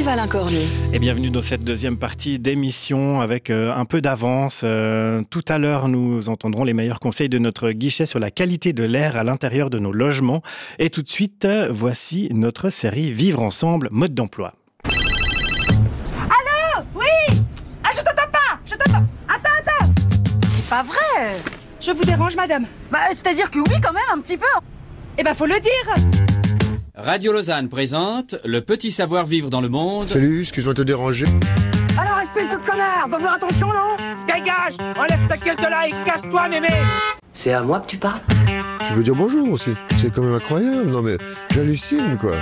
Vive Alain Cornu. Et bienvenue dans cette deuxième partie d'émission avec un peu d'avance. Tout à l'heure, nous entendrons les meilleurs conseils de notre guichet sur la qualité de l'air à l'intérieur de nos logements. Et tout de suite, voici notre série Vivre ensemble, mode d'emploi. Allô? Oui? Ah, je t'entends pas! Je t'entends... Attends! C'est pas vrai! Je vous dérange, madame? Bah, c'est-à-dire que oui, quand même, un petit peu! Eh ben, faut le dire! Radio Lausanne présente Le petit savoir-vivre dans le monde. Salut, excuse-moi de te déranger. Alors, espèce de connard, va faire attention, non? Dégage! Enlève ta caisse de là et casse-toi, mémé! C'est à moi que tu parles? Tu peux dire bonjour aussi. C'est quand même incroyable. Non mais, j'hallucine, quoi.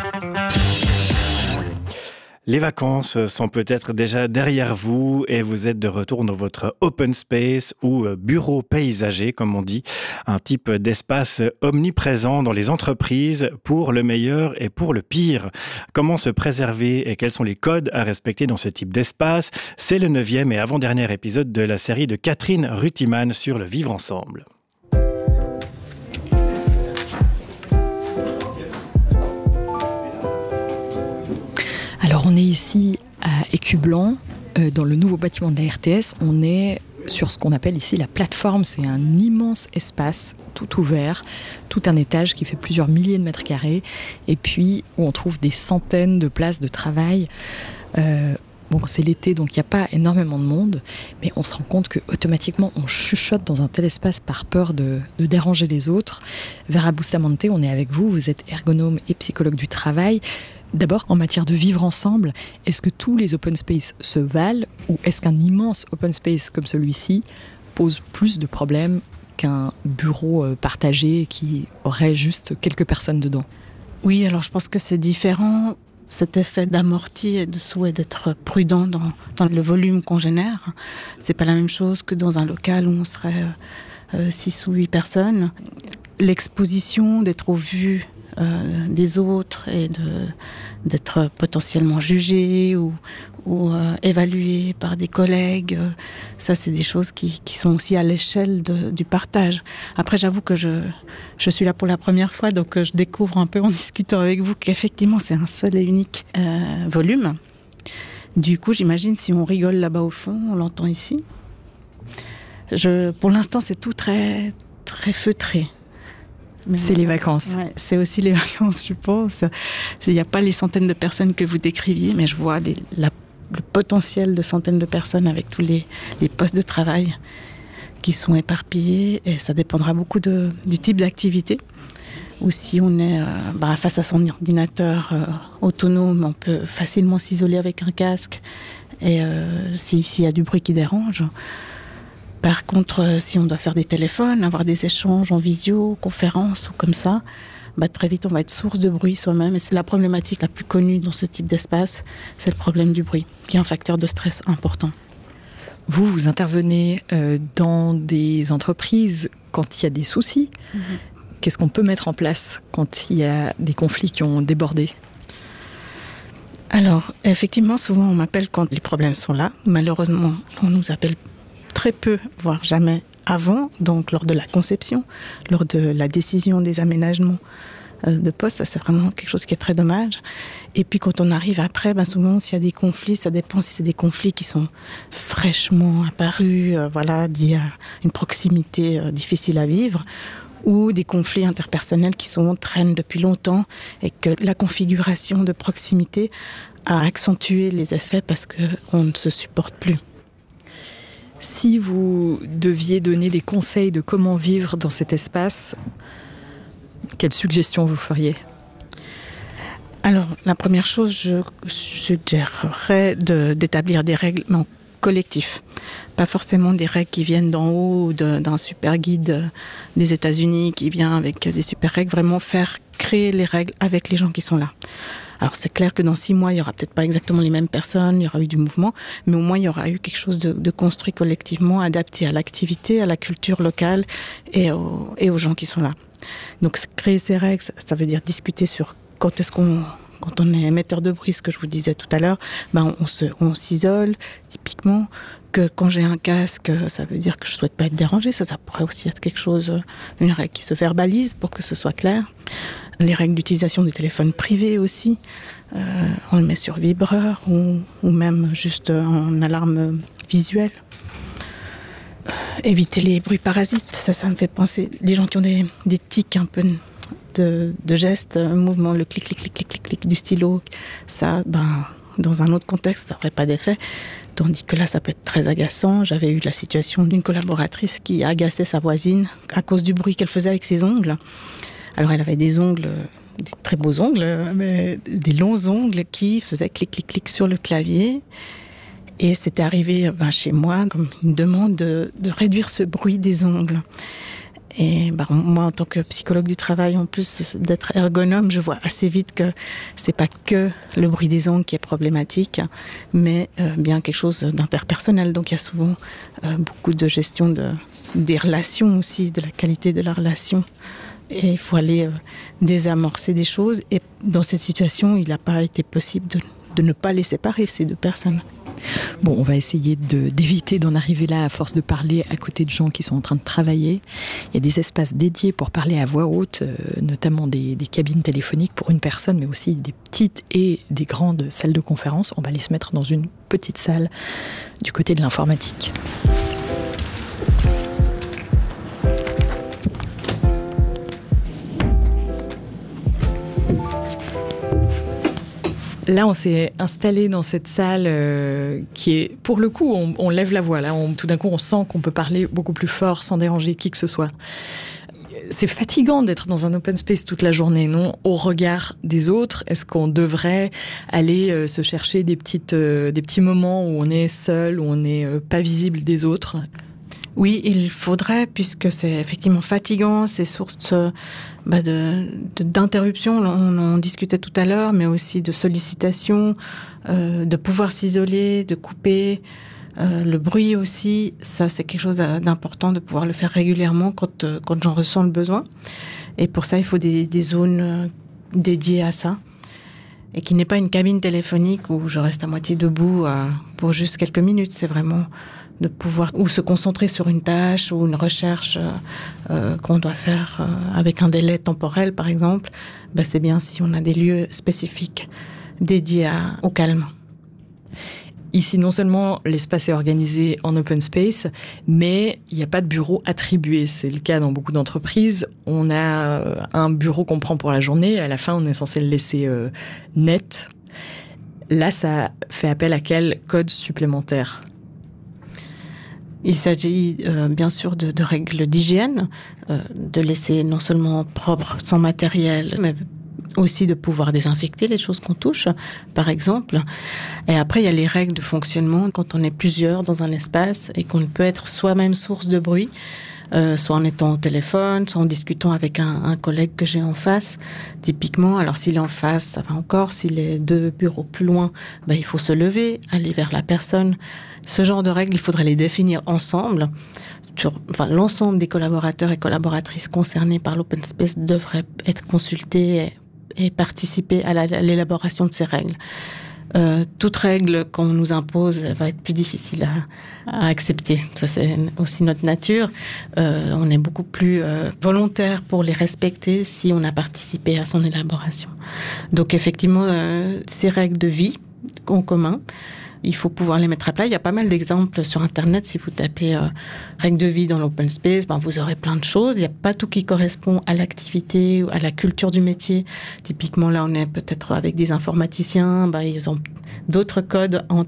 Les vacances sont peut-être déjà derrière vous et vous êtes de retour dans votre open space ou bureau paysager, comme on dit, un type d'espace omniprésent dans les entreprises pour le meilleur et pour le pire. Comment se préserver et quels sont les codes à respecter dans ce type d'espace? C'est le 9e et avant-dernier épisode de la série de Catherine Rutiman sur le vivre ensemble. Alors on est ici à Écublanc, dans le nouveau bâtiment de la RTS. On est sur ce qu'on appelle ici la plateforme. C'est un immense espace tout ouvert, tout un étage qui fait plusieurs milliers de mètres carrés et puis où on trouve des centaines de places de travail. Bon, c'est l'été, donc il n'y a pas énormément de monde, mais on se rend compte qu'automatiquement, on chuchote dans un tel espace par peur de déranger les autres. Vera Bustamante, on est avec vous, vous êtes ergonome et psychologue du travail. D'abord, en matière de vivre ensemble, est-ce que tous les open space se valent ou est-ce qu'un immense open space comme celui-ci pose plus de problèmes qu'un bureau partagé qui aurait juste quelques personnes dedans? Oui, alors je pense que c'est différent. Cet effet d'amorti et de souhait d'être prudent dans le volume qu'on génère, c'est pas la même chose que dans un local où on serait 6 ou 8 personnes. L'exposition d'être au vu des autres et d'être potentiellement jugé ou évalué par des collègues, ça c'est des choses qui sont aussi à l'échelle du partage. Après j'avoue que je suis là pour la première fois, donc je découvre un peu en discutant avec vous qu'effectivement c'est un seul et unique volume. Du coup j'imagine si on rigole là-bas au fond, on l'entend ici. Pour l'instant c'est tout très, très feutré. Mais c'est les vacances. Ouais, c'est aussi les vacances, je pense. Il n'y a pas les centaines de personnes que vous décriviez, mais je vois le potentiel de centaines de personnes avec tous les postes de travail qui sont éparpillés. Et ça dépendra beaucoup du type d'activité. Ou si on est face à son ordinateur autonome, on peut facilement s'isoler avec un casque. Et s'il y a du bruit qui dérange... Par contre, si on doit faire des téléphones, avoir des échanges en visio, conférences ou comme ça, très vite on va être source de bruit soi-même. Et c'est la problématique la plus connue dans ce type d'espace, c'est le problème du bruit, qui est un facteur de stress important. Vous intervenez dans des entreprises quand il y a des soucis. Qu'est-ce qu'on peut mettre en place quand il y a des conflits qui ont débordé ? Alors, effectivement, souvent on m'appelle quand les problèmes sont là. Malheureusement, on nous appelle très peu, voire jamais avant, donc lors de la conception, lors de la décision des aménagements de poste, ça c'est vraiment quelque chose qui est très dommage. Et puis quand on arrive après, souvent s'il y a des conflits, ça dépend si c'est des conflits qui sont fraîchement apparus, liés à une proximité difficile à vivre, ou des conflits interpersonnels qui souvent traînent depuis longtemps et que la configuration de proximité a accentué les effets parce qu'on ne se supporte plus. Si vous deviez donner des conseils de comment vivre dans cet espace, quelles suggestions vous feriez ? Alors, la première chose, je suggérerais d'établir des règles collectifs. Pas forcément des règles qui viennent d'en haut ou d'un super guide des États-Unis qui vient avec des super règles. Vraiment faire créer les règles avec les gens qui sont là. Alors c'est clair que dans 6 mois, il n'y aura peut-être pas exactement les mêmes personnes, il y aura eu du mouvement, mais au moins il y aura eu quelque chose de construit collectivement, adapté à l'activité, à la culture locale et aux gens qui sont là. Donc créer ces règles, ça veut dire discuter sur quand on est émetteur de bruit, ce que je vous disais tout à l'heure, on s'isole typiquement. Que quand j'ai un casque, ça veut dire que je souhaite pas être dérangée. Ça pourrait aussi être quelque chose, une règle qui se verbalise pour que ce soit clair. Les règles d'utilisation du téléphone privé aussi. On le met sur vibreur ou même juste en alarme visuelle. Éviter les bruits parasites, ça me fait penser. Les gens qui ont des tics un peu de gestes, mouvements, le clic, clic, clic, clic, clic, clic du stylo, ça, dans un autre contexte, ça n'aurait pas d'effet. Tandis que là, ça peut être très agaçant. J'avais eu la situation d'une collaboratrice qui agaçait sa voisine à cause du bruit qu'elle faisait avec ses ongles. Alors, elle avait des ongles, des très beaux ongles, mais des longs ongles qui faisaient clic, clic, clic sur le clavier. Et c'était arrivé chez moi comme une demande de réduire ce bruit des ongles. Et moi, en tant que psychologue du travail, en plus d'être ergonome, je vois assez vite que c'est pas que le bruit des ongles qui est problématique, mais bien quelque chose d'interpersonnel. Donc il y a souvent beaucoup de gestion des relations aussi, de la qualité de la relation. Et il faut aller désamorcer des choses. Et dans cette situation, il n'a pas été possible de ne pas les séparer, ces deux personnes. Bon, on va essayer d'éviter d'en arriver là à force de parler à côté de gens qui sont en train de travailler. Il y a des espaces dédiés pour parler à voix haute, notamment des cabines téléphoniques pour une personne, mais aussi des petites et des grandes salles de conférence. On va les se mettre dans une petite salle du côté de l'informatique. Là, on s'est installé dans cette salle qui est, pour le coup, on lève la voix. Là, tout d'un coup, on sent qu'on peut parler beaucoup plus fort sans déranger qui que ce soit. C'est fatigant d'être dans un open space toute la journée, non ? Au regard des autres, est-ce qu'on devrait aller se chercher des petits moments où on est seul, où on n'est pas visible des autres ? Oui, il faudrait, puisque c'est effectivement fatigant, c'est source d'interruption, on en discutait tout à l'heure, mais aussi de sollicitation, de pouvoir s'isoler, de couper, le bruit aussi, ça c'est quelque chose d'important de pouvoir le faire régulièrement quand j'en ressens le besoin. Et pour ça, il faut des zones dédiées à ça. Et qui n'est pas une cabine téléphonique où je reste à moitié debout pour juste quelques minutes, c'est vraiment de pouvoir ou se concentrer sur une tâche ou une recherche qu'on doit faire avec un délai temporel, par exemple. C'est bien si on a des lieux spécifiques dédiés au calme. Ici, non seulement l'espace est organisé en open space, mais il n'y a pas de bureau attribué. C'est le cas dans beaucoup d'entreprises. On a un bureau qu'on prend pour la journée. À la fin, on est censé le laisser net. Là, ça fait appel à quel code supplémentaire ? Il s'agit bien sûr de règles d'hygiène, de laisser non seulement propre son matériel, mais aussi de pouvoir désinfecter les choses qu'on touche, par exemple. Et après, il y a les règles de fonctionnement quand on est plusieurs dans un espace et qu'on peut être soi-même source de bruit, soit en étant au téléphone, soit en discutant avec un collègue que j'ai en face. Typiquement, alors s'il est en face, ça va encore. S'il est 2 bureaux plus loin, il faut se lever, aller vers la personne. Ce genre de règles, il faudrait les définir ensemble. L'ensemble des collaborateurs et collaboratrices concernés par l'open space devraient être consultés et participer à l'élaboration de ces règles. Toute règle qu'on nous impose va être plus difficile à accepter. Ça, c'est aussi notre nature. On est beaucoup plus volontaire pour les respecter si on a participé à son élaboration. Donc, effectivement, ces règles de vie en commun, il faut pouvoir les mettre à plat. Il y a pas mal d'exemples sur Internet. Si vous tapez règles de vie dans l'open space, vous aurez plein de choses. Il n'y a pas tout qui correspond à l'activité ou à la culture du métier. Typiquement, là, on est peut-être avec des informaticiens. Ils ont d'autres codes en